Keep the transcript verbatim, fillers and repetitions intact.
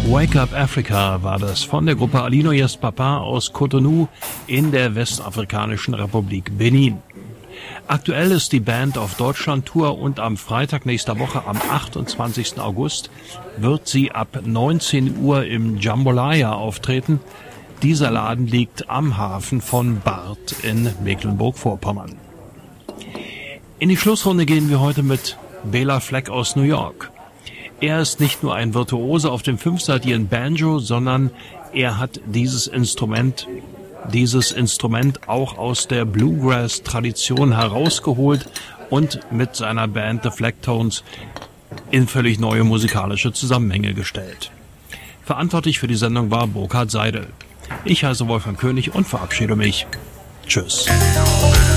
Wake Up Africa war das von der Gruppe Alino Yes Papa aus Cotonou in der Westafrikanischen Republik Benin. Aktuell ist die Band auf Deutschland-Tour und am Freitag nächster Woche, am achtundzwanzigsten August, wird sie ab neunzehn Uhr im Jambolaya auftreten. Dieser Laden liegt am Hafen von Barth in Mecklenburg-Vorpommern. In die Schlussrunde gehen wir heute mit Bela Fleck aus New York. Er ist nicht nur ein Virtuose auf dem fünfseitigen Banjo, sondern er hat dieses Instrument, dieses Instrument auch aus der Bluegrass-Tradition herausgeholt und mit seiner Band The Flecktones in völlig neue musikalische Zusammenhänge gestellt. Verantwortlich für die Sendung war Burkhard Seidel. Ich heiße Wolfgang König und verabschiede mich. Tschüss.